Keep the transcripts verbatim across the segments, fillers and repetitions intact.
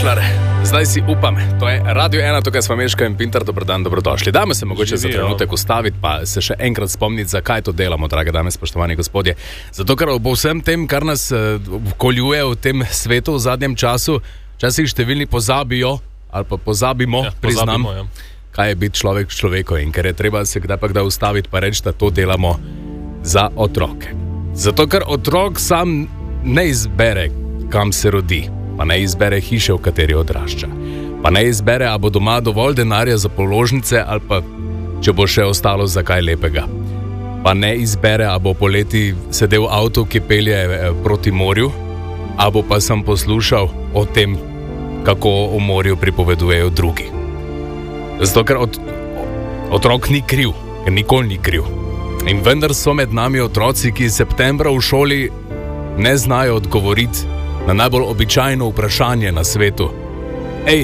Šušlar, zdaj si upam, to je Radio ena, tukaj smo Meška in Pintar, dobrodan, dobrodošli. Dajmo se mogoče za trenutek ustaviti, pa se še enkrat spomniti, zakaj to delamo, drage dame, spoštovani gospodje. Zato, ker ob vsem tem, kar nas uh, koljuje v tem svetu v zadnjem času, včasih številni pozabijo, ali pa pozabimo, ja, priznam, pozabimo, ja. Kaj je biti človek človeko in ker je treba se kdaj pa kdaj ustaviti, pa reči, da to delamo za otroke. Zato, ker otrok sam ne izbere, kam se rodi, pa ne izbere hiše, v kateri odrašča, pa ne izbere, a bo doma dovolj denarja za položnice ali pa, če bo še ostalo za kaj lepega. Pa ne izbere, a bo poleti sedel v avtu, ki pelje proti morju, a bo pa sem poslušal o tem, kako o morju pripovedujejo drugi. Zato, ker od, otrok ni kriv, ker nikoli ni kriv. In vendar so med nami otroci, ki septembra v šoli ne znajo odgovoriti na najbolj običajno vprašanje na svetu. Ej,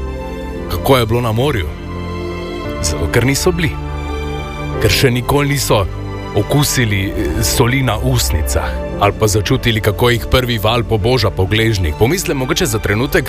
kako je bilo na morju? Zato, ker niso bili. Ker še nikoli niso okusili soli na usnicah ali pa začutili, kako jih prvi val poboža po gležnjih. Pomislim mogoče za trenutek,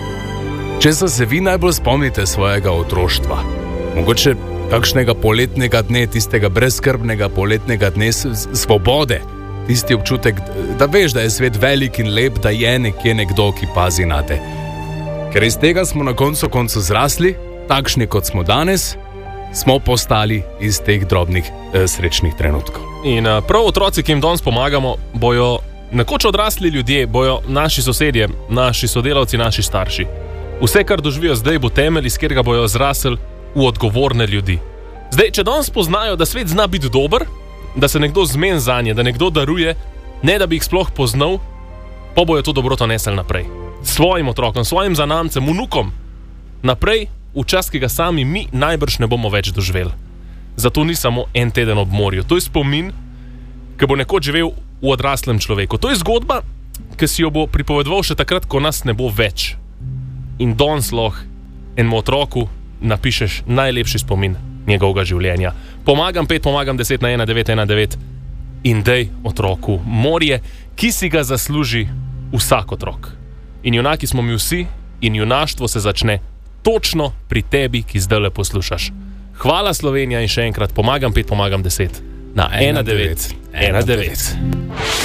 če se vi najbolj spomnite svojega otroštva. Mogoče kakšnega poletnega dne, tistega brezskrbnega poletnega dne svobode. Tisti občutek, da veš, da je svet velik in lep, da je nekje nekdo, ki pazi na te. Ker iz tega smo na koncu koncu zrasli, takšni kot smo danes, smo postali iz teh drobnih eh, srečnih trenutkov. In uh, prav otroci, ki jim danes pomagamo, bojo nekoč odrasli ljudje, bojo naši sosedje, naši sodelavci, naši starši. Vse, kar doživijo zdaj, bo temelj, iz katerega bojo zrasli v odgovorne ljudi. Zdaj, če danes poznajo, da svet zna biti dober, da se nekdo zmen zanje, da nekdo daruje, ne da bi jih sploh poznal, pa bojo to dobroto nesel naprej. Svojim otrokom, svojim zanamcem, vnukom. Naprej, v čas, ki ga sami mi najbrž ne bomo več doživeli. Zato ni samo en teden ob morju. To je spomin, ki bo nekoč živel v odraslem človeku. To je zgodba, ki si jo bo pripovedoval še takrat, ko nas ne bo več. In danes lahko enemu otroku napišeš najlepši spomin njegovega življenja. Pomagam pet, pomagam deset na ena devet ena devet in dej otroku morje, ki si ga zasluži vsak otrok. In junaki smo mi vsi in junaštvo se začne točno pri tebi, ki zdaj le poslušaš. Hvala Slovenija in še enkrat pomagam pet, pomagam deset na ena devet ena devet.